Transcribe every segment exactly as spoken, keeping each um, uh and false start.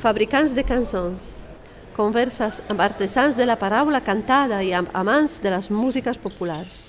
fabricants de cançons, converses amb artesans de la paraula cantada i amb amants de les músiques populars.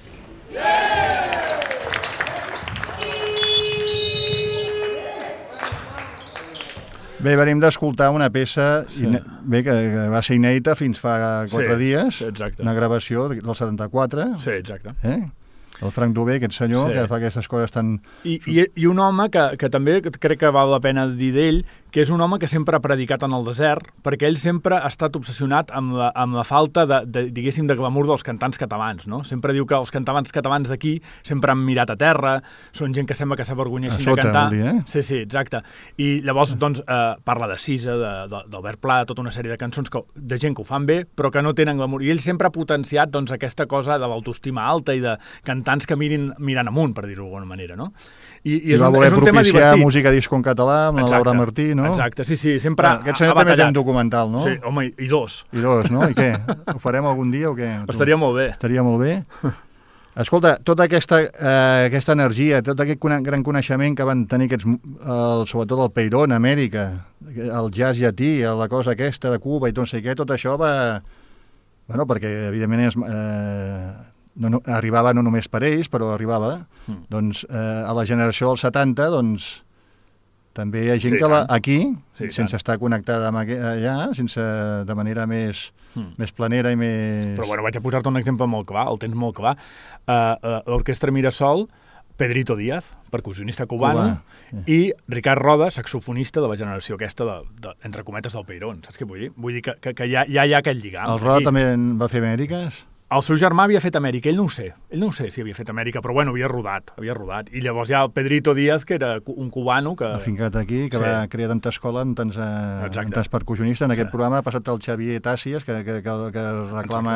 Bé, venim d'escoltar una peça sí. ine... bé, que, que va ser inèdita fins fa quatre sí, dies, exacte. Una gravació del setanta-quatre. Sí, exacte. Eh? El Frank Dubé, aquest senyor, sí. que fa aquestes coses tan... I, i, i un home que, que també crec que val la pena dir d'ell, que és un home que sempre ha predicat en el desert, perquè ell sempre ha estat obsessionat amb la, amb la falta de, de, diguéssim, de glamour dels cantants catalans, no? Sempre diu que els cantants catalans d'aquí sempre han mirat a terra, són gent que sembla que s'avergonyeixin de cantar. Vol dir, eh? Sí, sí, exacte. I llavors, doncs, eh, parla de Sisa, d'Albert Pla, tota una sèrie de cançons que, de gent que ho fan bé, però que no tenen glamour. I ell sempre ha potenciat, doncs, aquesta cosa de l'autoestima alta i de cantants que mirin mirant amunt, per dir-ho d'alguna manera, no? I, i, I és va un, voler és un tema propiciar divertit. música disco en català amb exacte, la Laura Martí, no? Exacte, sí, sí, sempre ah, aquest senyor també té un documental, no? Sí, home, i, i dos. I dos, no? I què? Ho farem algun dia o què? Estaria molt bé. Estaria molt bé. Escolta, tota aquesta, eh, aquesta energia, tot aquest gran coneixement que van tenir aquests, el, sobretot el Peirón, Amèrica, el jazz llatí, la cosa aquesta de Cuba i tot no sé què, tot això va... Bueno, perquè evidentment és... Eh, No, no, arribava no només per ells, però arribava. Mm. Doncs eh, a la generació dels setanta, doncs, també hi ha gent sí, que la, aquí, sí, sense tant. estar connectada amb aqu allà, sense, de manera més, mm. més planera i més... Però bueno, vaig a posar-te un exemple molt clar, el tens molt clar. Uh, uh, L'Orquestra Mirasol, Pedrito Díaz, percussionista cubano, Cubà. I Ricard Roda, saxofonista de la generació aquesta, de, de, entre cometes, del Peirón. Saps què vull dir? Vull dir que, que, que ja, ja hi ha aquell lligam. El Roda aquí. També va fer Amèriques? El seu germà havia fet Amèrica, ell no ho sé, ell no ho sé si havia fet Amèrica, però bueno, havia rodat, havia rodat. I llavors hi ha el Pedrito Díaz, que era un cubano que... Afincat aquí, que sí. va crear tanta escola amb tants, uh, amb tants percussionistes. En sí. aquest programa ha passat el Xavier Tàcies, que, que, que, que reclama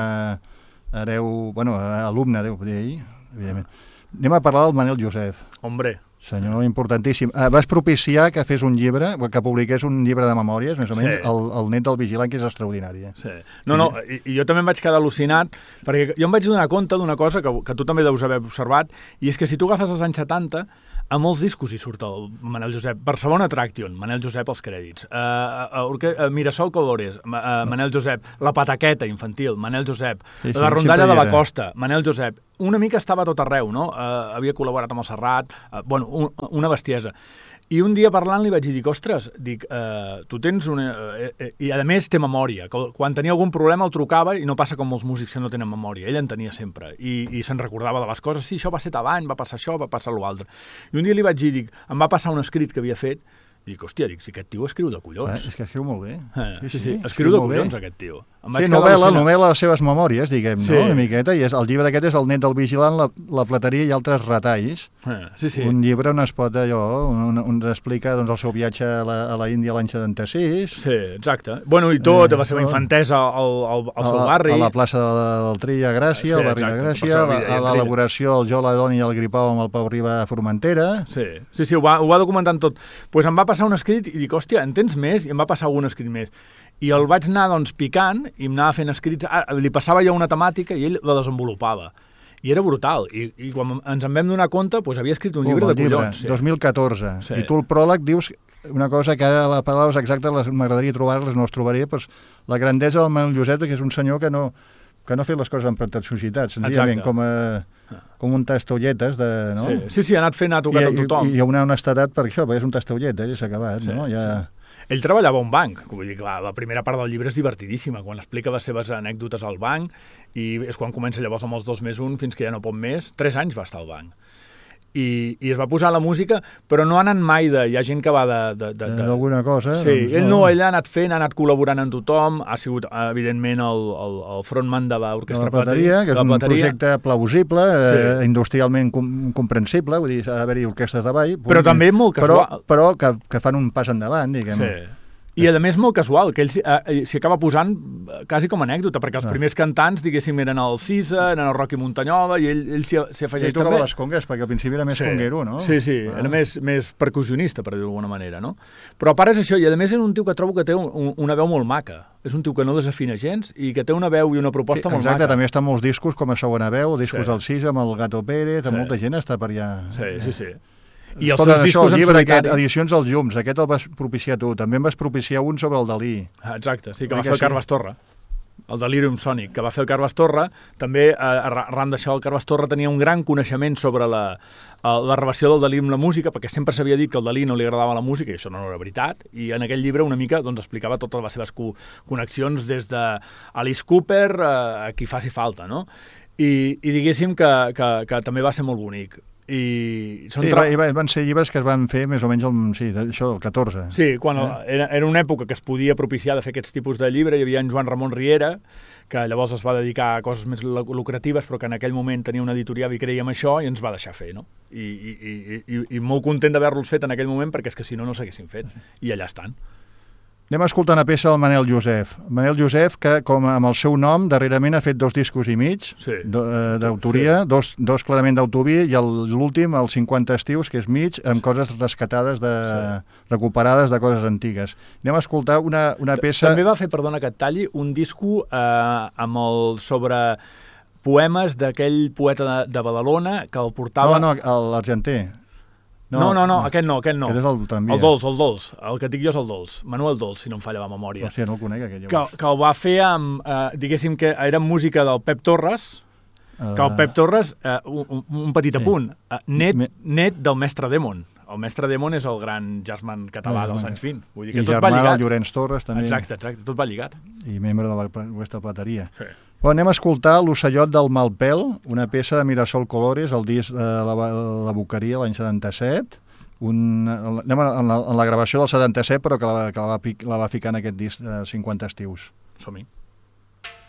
hereu, bueno, alumne, deu dir ell, evidentment. Anem a parlar del Manel Josep. Hombre. Senyor, importantíssim. Uh, vas propiciar que fes un llibre, que publiqués un llibre de memòries, més o menys, sí. el, el net del vigilant, que és extraordinari. Eh? Sí. No, no, i, i jo també em vaig quedar al·lucinat, perquè jo em vaig donar compte d'una cosa que, que tu també deus haver observat, i és que si tu agafes els anys setanta, a molts discos hi surt el Manel Josep. Barcelona Attraction, Manel Josep als crèdits. Uh, uh, uh, Mirasol Colores, uh, Manel Josep. La Pataqueta infantil, Manel Josep. Sí, sí, la Rondalla de la Costa, Manel Josep. Una mica estava tot arreu, no? Uh, havia col·laborat amb el Serrat, uh, bueno, un, una bestiesa. I un dia parlant li vaig dir, ostres, dic, eh, tu tens una... Eh, eh, I a més té memòria, que quan tenia algun problema el trucava i no passa com molts músics que no tenen memòria, ell en tenia sempre, i, i se'n recordava de les coses, sí, això va ser tal any, va passar això, va passar l'altre. I un dia li vaig dir, dic, em va passar un escrit que havia fet, i dic, hòstia, dic, si aquest tio escriu de collons. Eh, és que escriu molt bé. Eh, sí, sí, sí, sí, escriu de collons bé. Aquest tio. Sí, novel·la, novel·la les seves memòries, diguem, sí. no? Una miqueta, i és, el llibre aquest és El net del vigilant, la, la plateria i altres retalls. Eh, sí, sí. Un llibre on es pot, allò, on, on explica doncs, el seu viatge a la, a la Índia l'any setanta-sis. Sí, exacte. Bueno, i tot, eh, la seva infantesa al, al, al seu barri. A la plaça del Tria a Gràcia, sí, al barri exacte, de Gràcia, a, a l'elaboració del Jo Ladoni i el Gripau amb el Pau Riba a Formentera. Sí, sí, sí, ho va, ho va documentant tot. Doncs pues em va passar un escrit i dic, hòstia, en tens més? I em va passar algun escrit més. I el vaig anar, doncs, picant i em anava fent escrits. Ah, li passava ja una temàtica i ell la desenvolupava. I era brutal. I, i quan ens en vam donar compte, doncs havia escrit un uh, llibre de llibre, collons. Sí. dos mil catorze. Sí. I tu el pròleg dius una cosa que ara les paraules exactes m'agradaria trobar-les, no les trobaré, doncs la grandesa del Manel Josep, que és un senyor que no, que no ha fet les coses amb pretensiositat, senzillament com a... com un tastaulletes de... No? Sí, sí, sí, ha anat fent, ha tocat I, a tothom. I, i una honestedat per això, perquè és un tastaulletes i s'ha acabat, sí, no? Ja... Sí. Ell treballava a un banc, vull dir, clar, la primera part del llibre és divertidíssima, quan explica les seves anècdotes al banc, i és quan comença llavors amb els dos més un, fins que ja no pot més, tres anys va estar al banc. I, i es va posar la música, però no ha anat mai de... Hi ha gent que va de... D'alguna cosa. Sí, doncs, ell no, ell ha anat fent, ha anat col·laborant amb tothom, ha sigut, evidentment, el, el, el frontman de l'Orquestra Plateria, que és un projecte plausible, sí. eh, industrialment com, comprensible, vull dir, ha d'haver-hi orquestres de ball. Però punt, també molt casual. Però, però que, que fan un pas endavant, diguem. Sí. I, a més, molt casual, que ell s'hi acaba posant quasi com a anècdota, perquè els ah. primers cantants, diguéssim, eren el Sisa, eren el Rocky Muntanyola, i ell, ell s'hi afegeix també. Ell tocava les congues, perquè al principi era més sí. conguero, no? Sí, sí, ah. era més, més percussionista, per dir-ho d'alguna manera, no? Però a part és això, i a més és un tio que trobo que té un, una veu molt maca. És un tio que no desafina gens i que té una veu i una proposta sí, molt exacte, maca. També estan molts discos com a segona veu, discos sí. del Sisa, amb el Gato Pérez, sí. molta gent està per allà. Sí, sí, sí. I els Escolta, seus això, discos el en llibre solitari. aquest, Edicions als Llums, aquest el vas propiciar tu. També em vas propiciar un sobre el Dalí. Ah, exacte, sí, que Oi va que fer el sí? Carles Torra. El Delirium Sònic, que va fer el Carles Torra. També, eh, arran d'això, el Carles Torra tenia un gran coneixement sobre la, la relació del Dalí amb la música, perquè sempre s'havia dit que al Dalí no li agradava la música, i això no era veritat, i en aquell llibre una mica doncs, explicava totes les seves co connexions des de Alice Cooper a qui faci falta, no? I, i diguéssim que, que, que també va ser molt bonic. I són Sí, tra... va, van ser llibres que es van fer més o menys el, sí, això, el catorze. Sí, quan Eh? era, era una època que es podia propiciar de fer aquests tipus de llibre. Hi havia en Joan Ramon Riera, que llavors es va dedicar a coses més lucratives, però que en aquell moment tenia una editorial i creia en això i ens va deixar fer, no? I, i, i, i, i molt content d'haver-los fet en aquell moment, perquè és que si no, no s'haguessin fet. I allà estan. Anem a escoltar una peça del Manel Josef. Manel Josef, que com amb el seu nom, darrerament ha fet dos discos i mig Sí. d'autoria, sí. dos, dos clarament d'autoria, i l'últim, el cinquanta estius, que és mig, amb sí. coses rescatades, de, sí. recuperades de coses antigues. Anem a escoltar una, una peça... També va fer, perdona que et talli, un disco eh, amb el sobre poemes d'aquell poeta de, de Badalona que el portava... No, no, l'argenter. No, no, no, no, aquest no, aquest no. Aquest és el tramvia. El Dols, el Dols. El que et dic jo és el Dols. Manuel Dols, si no em falla la memòria. Hòstia, no el conec, aquest, Que, llavors. que el va fer amb, eh, diguéssim que era música del Pep Torres, que el Pep Torres, eh, un, un petit apunt, eh, net, net del Mestre Démon. El Mestre Démon és el gran jazzman català dels anys vint. Vull dir que I tot va germà lligat. del Llorenç Torres, també. Exacte, exacte, tot va lligat. I membre de la Oesta Plateria. Sí. Bon, anem a escoltar l'Ocellot del Malpèl, una peça de Mirasol Colores, el disc de la, la Boqueria l'any setanta-set. Un, anem a, en, la, en la gravació del setanta-set, però que la, que la, va, la va ficar en aquest disc de cinquanta estius. Som-hi.